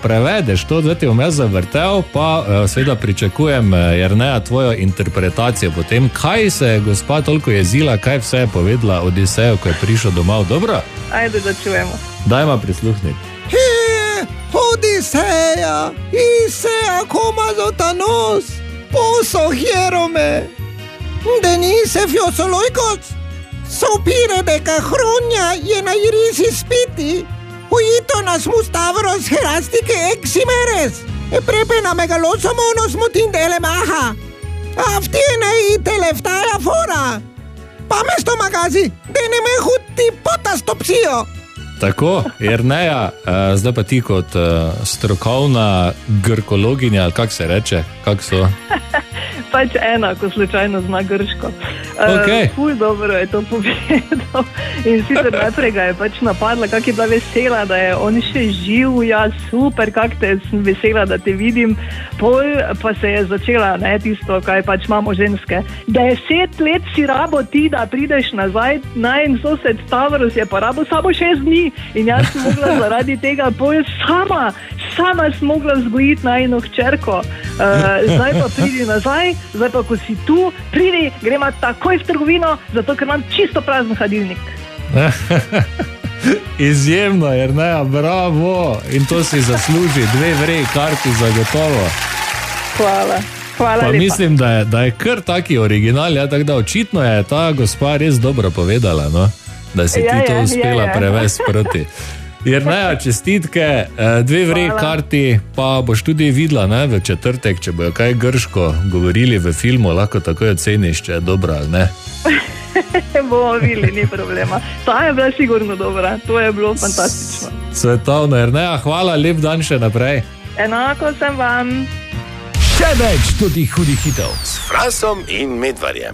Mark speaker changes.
Speaker 1: prevedeš to, da ti bom jaz zavrtel, pa seveda pričakujem, Jerneja, tvojo interpretacijo potem, kaj se je gospa toliko jezila, kaj vse je povedala Odiseju, ko je prišel domov. Dobro?
Speaker 2: Ajde, da čujemo.
Speaker 1: Dajma prisluhniti.
Speaker 3: Odiseja, Isea komazotanos, poso hierome, denise fiosoloikos, sopire de cahronia jena irisis spiti, huitonas mustavros herastike eximeres, e prepena megalosomonos mutindele maha, aftiene i teleftaja fora, pamesto magazi, deneme huti potastopsio.
Speaker 1: Tako, Jerneja, zdaj pa ti kot strokovna grkologinja, ali kako se reče, kako so?
Speaker 2: Pač ena, ko slučajno zna grško.
Speaker 1: Okay.
Speaker 2: Ful dobro je to povedal in sicer najprej ga je pač napadla, kak je bila vesela, da je on še živ, ja super, kak te sem vesela, da te vidim. Pol pa se je začela, ne, tisto, kaj pač imamo ženske. 10 let si rabo ti, da prideš nazaj, najin sosed Stavros je pa rabo samo 6 dni in jaz sem mogla zaradi tega pol sama sem mogla vzgojiti najino hčerko. Zdaj pa pridi nazaj, zdaj pa ko si tu, pridi, gremo takoj v trgovino, zato ker imam čisto prazen hladilnik.
Speaker 1: Izjemno, Jerneja, bravo! In to si zasluži, 2 vreji karti zagotovo.
Speaker 2: Hvala
Speaker 1: pa
Speaker 2: lepa.
Speaker 1: Mislim, da je kar taki original, ja, tako da očitno je ta gospa res dobro povedala, no? Da si ti to uspela prevesti proti. Jerneja, čestitke, 2 vreji karti, pa boš tudi videla, ne, v četrtek, če bojo kaj grško govorili v filmu, lahko takoj oceniš, če je dobra, ali ne?
Speaker 2: Bomo videli, ni problema. Ta je bila sigurno dobra, to je bilo fantastično.
Speaker 1: Svetovno, Jerneja, hvala, lep dan še naprej.
Speaker 2: Enako sem vam.
Speaker 4: Še več tudi hudih hitov s Fransom in Medvarjem.